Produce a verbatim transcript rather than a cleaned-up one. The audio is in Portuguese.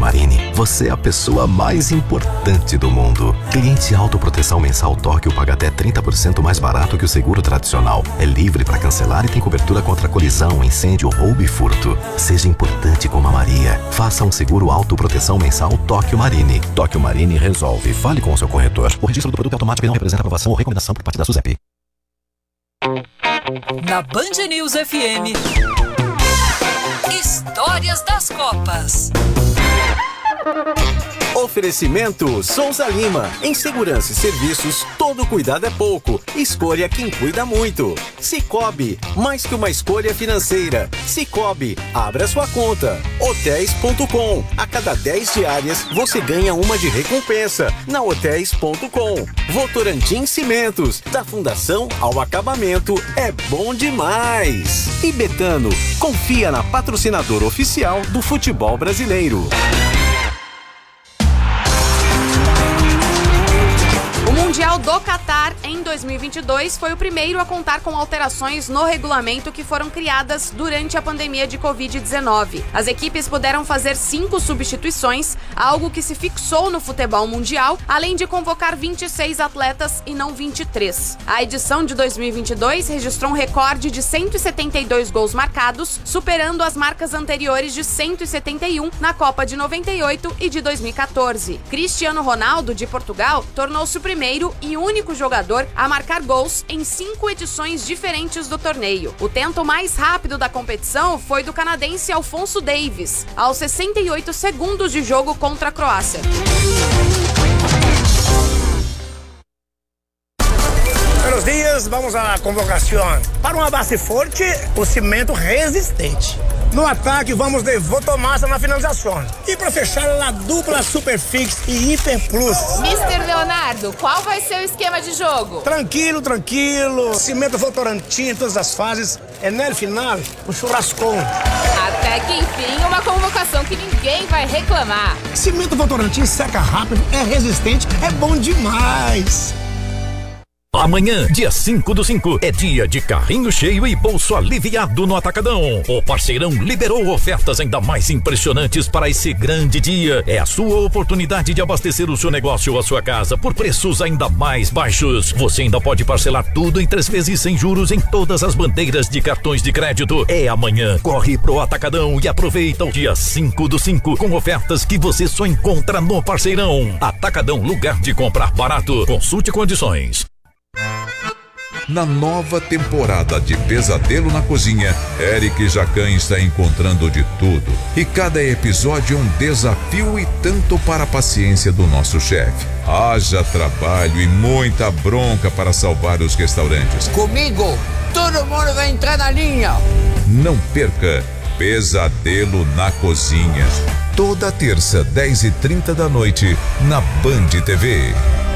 Marine, você é a pessoa mais importante do mundo. Cliente Autoproteção Mensal Tóquio paga até trinta por cento mais barato que o seguro tradicional. É livre para cancelar e tem cobertura contra colisão, incêndio, roubo e furto. Seja importante como a Maria. Faça um seguro Autoproteção Mensal Tóquio Marine. Tóquio Marine resolve. Fale com o seu corretor. O registro do produto automático não representa aprovação ou recomendação por parte da SUSEP. Na Band News F M, Histórias das Copas. Oferecimento Souza Lima. Em segurança e serviços, todo cuidado é pouco. Escolha quem cuida muito. Cicobi, mais que uma escolha financeira. Cicobi, abra sua conta. Hotéis ponto com. A cada dez diárias, você ganha uma de recompensa. Na Hotéis ponto com. Votorantim Cimentos. Da fundação ao acabamento, é bom demais. E Betano, confia na patrocinadora oficial do futebol brasileiro. O Mundial do Catar em dois mil e vinte e dois foi o primeiro a contar com alterações no regulamento que foram criadas durante a pandemia de covid dezenove. As equipes puderam fazer cinco substituições, algo que se fixou no futebol mundial, além de convocar vinte e seis atletas e não vinte e três. A edição de dois mil e vinte e dois registrou um recorde de cento e setenta e dois gols marcados, superando as marcas anteriores de cento e setenta e um na Copa de noventa e oito e de dois mil e quatorze. Cristiano Ronaldo, de Portugal, tornou-se o primeiro e único jogador a marcar gols em cinco edições diferentes do torneio. O tento mais rápido da competição foi do canadense Alphonso Davies, aos sessenta e oito segundos de jogo contra a Croácia. Buenos dias, vamos à convocação. Para uma base forte, o cimento resistente. No ataque, vamos de Votomassa na finalização. E para fechar, a dupla Superfix e Hiper Plus. mister Leonardo, qual vai ser o esquema de jogo? Tranquilo, tranquilo. Cimento Votorantim em todas as fases. É no final, o churrascão. Até que enfim, uma convocação que ninguém vai reclamar. Cimento Votorantim seca rápido, é resistente, é bom demais. Amanhã, dia cinco do cinco, é dia de carrinho cheio e bolso aliviado no Atacadão. O Parceirão liberou ofertas ainda mais impressionantes para esse grande dia. É a sua oportunidade de abastecer o seu negócio ou a sua casa por preços ainda mais baixos. Você ainda pode parcelar tudo em três vezes sem juros em todas as bandeiras de cartões de crédito. É amanhã. Corre pro Atacadão e aproveita o dia cinco do cinco com ofertas que você só encontra no Parceirão. Atacadão, lugar de comprar barato. Consulte condições. Na nova temporada de Pesadelo na Cozinha, Eric Jacan está encontrando de tudo. E cada episódio é um desafio e tanto para a paciência do nosso chefe. Haja trabalho e muita bronca para salvar os restaurantes. Comigo, todo mundo vai entrar na linha. Não perca Pesadelo na Cozinha. Toda terça, dez e trinta da noite, na Band T V.